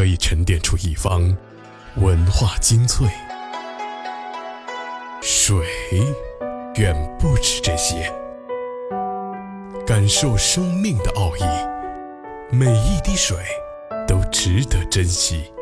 可以沉淀出一方文化精粹。水远不止这些，感受生命的奥义，每一滴水都值得珍惜。